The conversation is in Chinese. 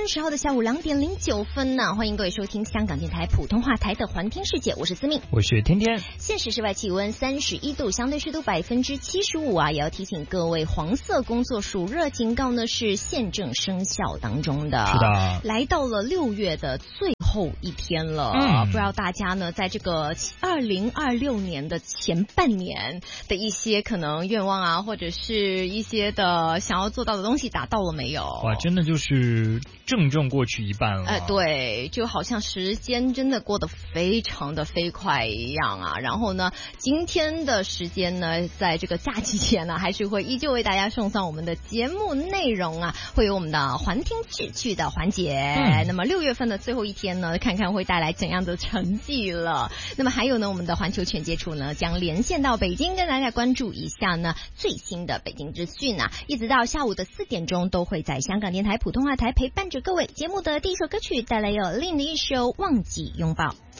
30号的下午2点09分呢，欢迎各位收听香港电台普通话台的环听世界，我是思密， 我是天天。 现时室外气温31度，相对湿度75%啊，也要提醒各位，黄色工作暑热警告呢是现正生效当中的。 是的， 来到了6月的最后一天了，不知道大家呢在这个2026年的前半年的一些可能愿望啊，或者是一些的想要做到的东西达到了没有？ 哇，真的就是正过去一半了。 对，就好像时间真的过得非常的飞快一样啊。然后呢，今天的时间呢，在这个假期前呢，还是会依旧为大家送上我们的节目内容啊，会有我们的环听志趣的环节。那么6月份的最后一天呢，看看会带来怎样的成绩了。那么还有呢，我们的环球全接触呢，将连线到北京，跟大家关注一下呢最新的北京资讯啊，一直到下午的4点钟，都会在香港电台普通话台陪伴着各位。节目的第一首歌曲带来有另的一首《忘记拥抱》。